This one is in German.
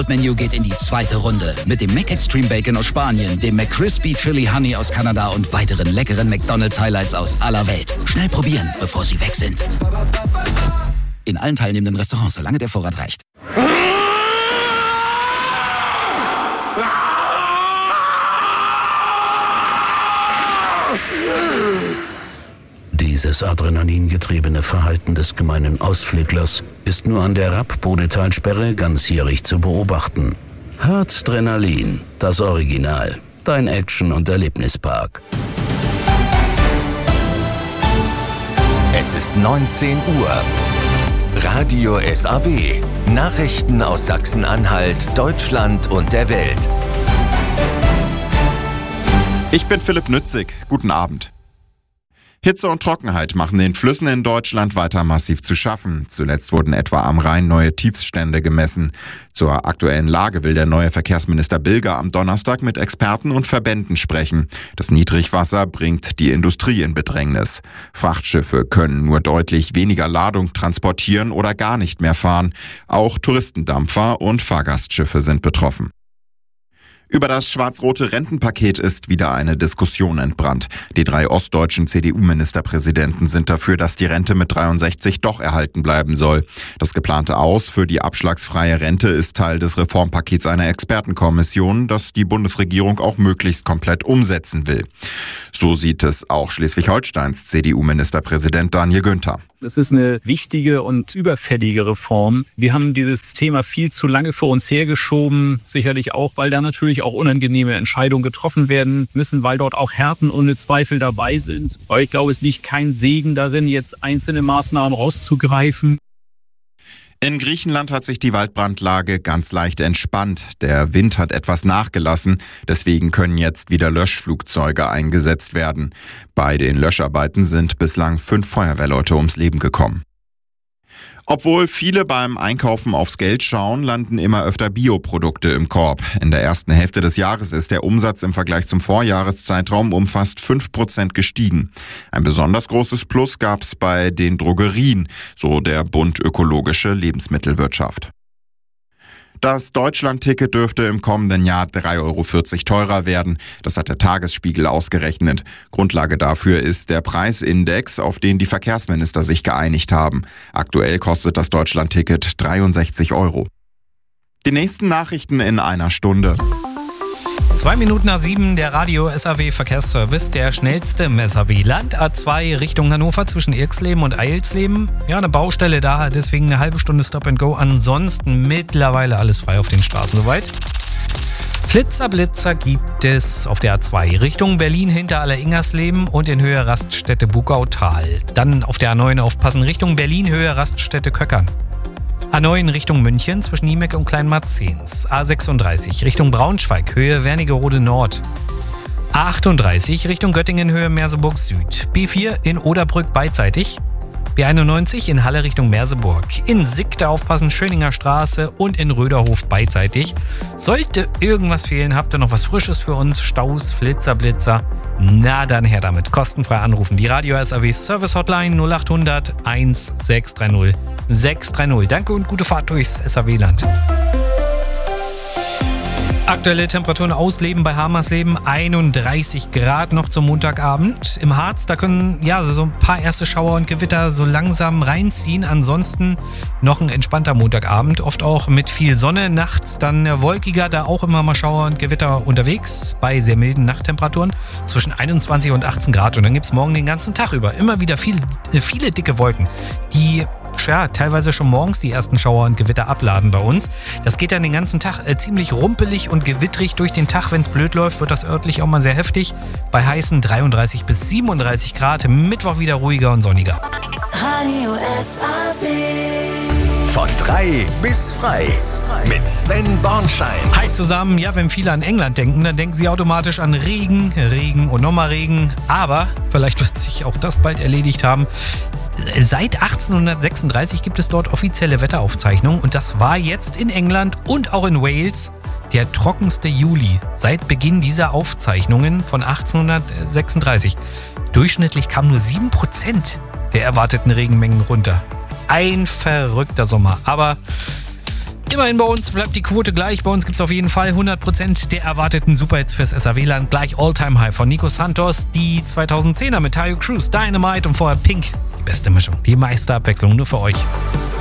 Menü geht in die zweite Runde mit dem McExtreme Bacon aus Spanien, dem McCrispy Chili Honey aus Kanada und weiteren leckeren McDonald's Highlights aus aller Welt. Schnell probieren, bevor sie weg sind. In allen teilnehmenden Restaurants, solange der Vorrat reicht. Dieses adrenalingetriebene Verhalten des gemeinen Ausflüglers ist nur an der Rapp-Bodetalsperre ganzjährig zu beobachten. Harzdrenalin, das Original. Dein Action- und Erlebnispark. Es ist 19 Uhr. Radio SAW. Nachrichten aus Sachsen-Anhalt, Deutschland und der Welt. Ich bin Philipp Nützig. Guten Abend. Hitze und Trockenheit machen den Flüssen in Deutschland weiter massiv zu schaffen. Zuletzt wurden etwa am Rhein neue Tiefststände gemessen. Zur aktuellen Lage will der neue Verkehrsminister Bilger am Donnerstag mit Experten und Verbänden sprechen. Das Niedrigwasser bringt die Industrie in Bedrängnis. Frachtschiffe können nur deutlich weniger Ladung transportieren oder gar nicht mehr fahren. Auch Touristendampfer und Fahrgastschiffe sind betroffen. Über das schwarz-rote Rentenpaket ist wieder eine Diskussion entbrannt. Die 3 ostdeutschen CDU-Ministerpräsidenten sind dafür, dass die Rente mit 63 doch erhalten bleiben soll. Das geplante Aus für die abschlagsfreie Rente ist Teil des Reformpakets einer Expertenkommission, das die Bundesregierung auch möglichst komplett umsetzen will. So sieht es auch Schleswig-Holsteins CDU-Ministerpräsident Daniel Günther. Es ist eine wichtige und überfällige Reform. Wir haben dieses Thema viel zu lange vor uns hergeschoben, sicherlich auch, weil da natürlich auch unangenehme Entscheidungen getroffen werden müssen, weil dort auch Härten ohne Zweifel dabei sind. Aber ich glaube, es liegt kein Segen darin, jetzt einzelne Maßnahmen rauszugreifen. In Griechenland hat sich die Waldbrandlage ganz leicht entspannt. Der Wind hat etwas nachgelassen, deswegen können jetzt wieder Löschflugzeuge eingesetzt werden. Bei den Löscharbeiten sind bislang 5 Feuerwehrleute ums Leben gekommen. Obwohl viele beim Einkaufen aufs Geld schauen, landen immer öfter Bioprodukte im Korb. In der ersten Hälfte des Jahres ist der Umsatz im Vergleich zum Vorjahreszeitraum um fast 5% gestiegen. Ein besonders großes Plus gab's bei den Drogerien, so der Bund Ökologische Lebensmittelwirtschaft. Das Deutschland-Ticket dürfte im kommenden Jahr 3,40 € teurer werden. Das hat der Tagesspiegel ausgerechnet. Grundlage dafür ist der Preisindex, auf den die Verkehrsminister sich geeinigt haben. Aktuell kostet das Deutschland-Ticket 63 €. Die nächsten Nachrichten in einer Stunde. 7:02, der Radio SAW Verkehrsservice, der schnellste im SAW. Land A2 Richtung Hannover zwischen Irxleben und Eilsleben. Ja, eine Baustelle da, deswegen eine halbe Stunde Stop and Go. Ansonsten mittlerweile alles frei auf den Straßen soweit. Flitzer-Blitzer gibt es auf der A2 Richtung Berlin hinter Alleringersleben und in Höhe Raststätte Bugautal. Dann auf der A9 aufpassen Richtung Berlin Höhe Raststätte Köckern. A9 Richtung München zwischen Niemek und Kleinmarzens. A36 Richtung Braunschweig, Höhe Wernigerode Nord. A38 Richtung Göttingen, Höhe Merseburg Süd. B4 in Oderbrück beidseitig. B91 in Halle Richtung Merseburg. In Sickte aufpassen, Schöninger Straße und in Röderhof beidseitig. Sollte irgendwas fehlen, habt ihr noch was Frisches für uns? Staus, Flitzer, Blitzer? Na dann her damit. Kostenfrei anrufen. Die Radio SAW Service Hotline 0800 1630 630. Danke und gute Fahrt durchs SAW-Land. Aktuelle Temperaturen ausleben bei Hamersleben 31 Grad noch zum Montagabend. Im Harz, da können so ein paar erste Schauer und Gewitter so langsam reinziehen. Ansonsten noch ein entspannter Montagabend, oft auch mit viel Sonne. Nachts dann wolkiger, da auch immer mal Schauer und Gewitter unterwegs bei sehr milden Nachttemperaturen zwischen 21 und 18 Grad. Und dann gibt es morgen den ganzen Tag über immer wieder viele dicke Wolken, die teilweise schon morgens die ersten Schauer und Gewitter abladen bei uns. Das geht dann den ganzen Tag ziemlich rumpelig und gewittrig durch den Tag. Wenn es blöd läuft, wird das örtlich auch mal sehr heftig. Bei heißen 33 bis 37 Grad. Mittwoch wieder ruhiger und sonniger. Radio SAW. Von 3 bis frei mit Sven Bornschein. Hi zusammen. Ja, wenn viele an England denken, dann denken sie automatisch an Regen und nochmal Regen. Aber vielleicht wird sich auch das bald erledigt haben. Seit 1836 gibt es dort offizielle Wetteraufzeichnungen und das war jetzt in England und auch in Wales der trockenste Juli seit Beginn dieser Aufzeichnungen von 1836. Durchschnittlich kamen nur 7% der erwarteten Regenmengen runter. Ein verrückter Sommer, aber Immerhin bei uns bleibt die Quote gleich. Bei uns gibt es auf jeden Fall 100% der erwarteten Superhits fürs SAW-Land. Gleich All-Time High von Nico Santos, die 2010er mit Tayo Cruz, Dynamite und vorher Pink. Die beste Mischung, die meiste Abwechslung nur für euch.